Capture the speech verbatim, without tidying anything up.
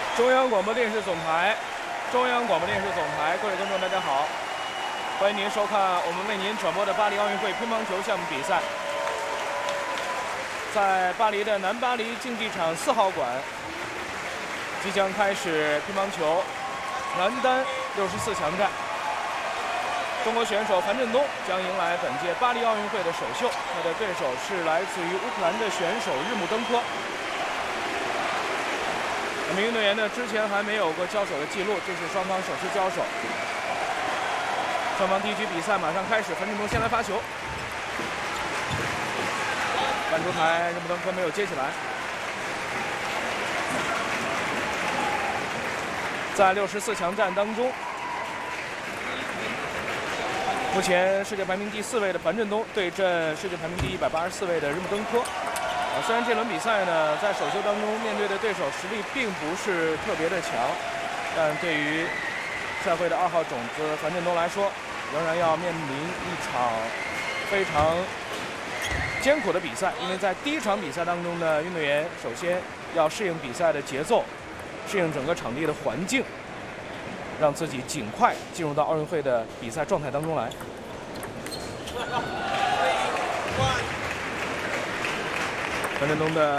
中央广播电视总台，中央广播电视总台，各位观众，大家好，欢迎您收看我们为您转播的巴黎奥运会乒乓球项目比赛。在巴黎的南巴黎竞技场四号馆，即将开始乒乓球男单六十四强战。中国选手樊振东将迎来本届巴黎奥运会的首秀，他的对手是来自于乌克兰的选手日木登科。 两名运动员呢，之前还没有过交手的记录，这是双方首次交手。双方第一局比赛马上开始，樊振东先来发球，半出台，日木登科没有接起来。在六十四强战当中，目前世界排名第四位的樊振东对阵世界排名第一百八十四位的日木登科。 啊，虽然这轮比赛呢，在首秀当中面对的对手实力并不是特别的强，但对于赛会的二号种子樊振东来说，仍然要面临一场非常艰苦的比赛。因为在第一场比赛当中呢，运动员首先要适应比赛的节奏，适应整个场地的环境，让自己尽快进入到奥运会的比赛状态当中来。 樊振东的